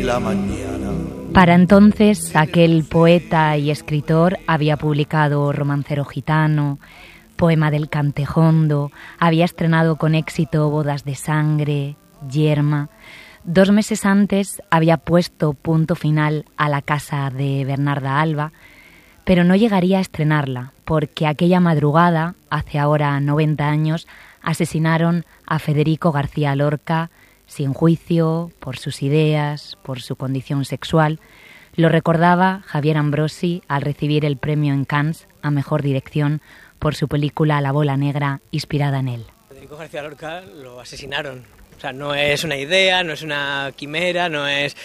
la mañana. Para entonces, aquel poeta y escritor había publicado Romancero gitano, Poema del Cantejondo, había estrenado con éxito Bodas de sangre, Yerma. 2 meses antes había puesto punto final a La casa de Bernarda Alba, pero no llegaría a estrenarla, porque aquella madrugada, hace ahora 90 años, asesinaron a Federico García Lorca sin juicio, por sus ideas, por su condición sexual. Lo recordaba Javier Ambrosi al recibir el premio en Cannes a Mejor Dirección por su película La bola negra, inspirada en él. Federico García Lorca lo asesinaron. O sea, no es una idea, no es una quimera, no es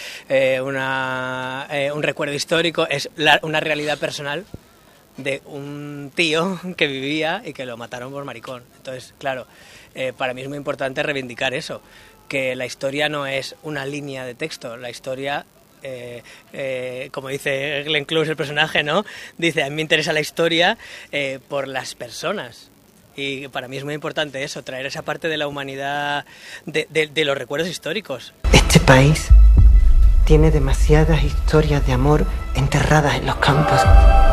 un recuerdo histórico, es una realidad personal de un tío que vivía y que lo mataron por maricón. Entonces, claro, para mí es muy importante reivindicar eso, que la historia no es una línea de texto, la historia, como dice Glenn Close, el personaje, ¿no? Dice, a mí me interesa la historia por las personas. Y para mí es muy importante eso, traer esa parte de la humanidad, de los recuerdos históricos. Este país tiene demasiadas historias de amor enterradas en los campos.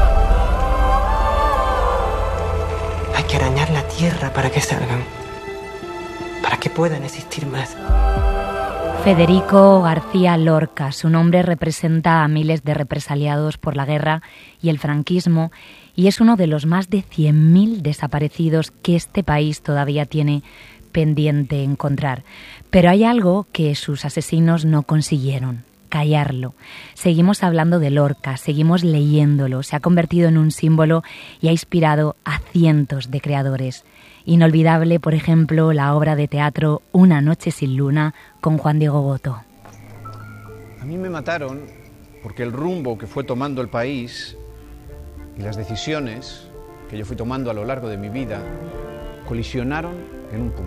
Hay que arañar la tierra para que salgan, para que puedan existir más. Federico García Lorca, su nombre representa a miles de represaliados por la guerra y el franquismo y es uno de los más de 100.000 desaparecidos que este país todavía tiene pendiente encontrar. Pero hay algo que sus asesinos no consiguieron: callarlo. Seguimos hablando de Lorca, seguimos leyéndolo, se ha convertido en un símbolo y ha inspirado a cientos de creadores. Inolvidable, por ejemplo, la obra de teatro Una noche sin luna con Juan Diego Boto. A mí me mataron porque el rumbo que fue tomando el país y las decisiones que yo fui tomando a lo largo de mi vida colisionaron en un punto.